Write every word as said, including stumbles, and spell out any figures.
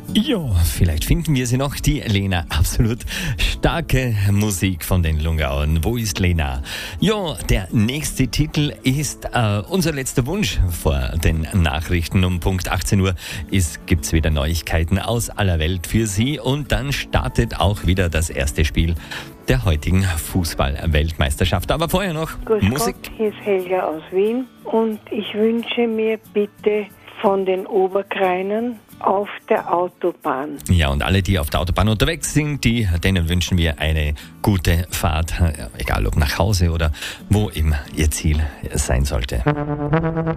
Ja, vielleicht finden wir sie noch, die Lena. Absolut starke Musik von den Lungauern. Wo ist Lena? Ja, der nächste Titel ist äh, unser letzter Wunsch vor den Nachrichten. Um Punkt achtzehn Uhr gibt es wieder Neuigkeiten aus aller Welt für Sie. Und dann startet auch wieder das erste Spiel der heutigen Fußball-Weltmeisterschaft. Aber vorher noch Grüß Musik. Gott, hier ist Helga aus Wien und ich wünsche mir bitte von den Oberkreinern auf der Autobahn. Ja, und alle, die auf der Autobahn unterwegs sind, die, denen wünschen wir eine gute Fahrt, egal ob nach Hause oder wo immer ihr Ziel sein sollte.